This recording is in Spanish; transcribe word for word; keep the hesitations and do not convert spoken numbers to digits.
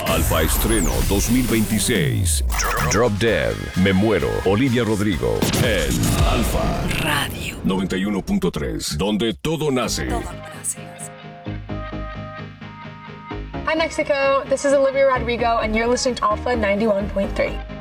Alfa Estreno dos mil veintiséis. Drop Dead. Me muero. Olivia Rodrigo. En Alfa Radio noventa y uno punto tres. Donde todo nace. Todo nace. Hi Mexico, this is Olivia Rodrigo and you're listening to Alpha ninety-one point three.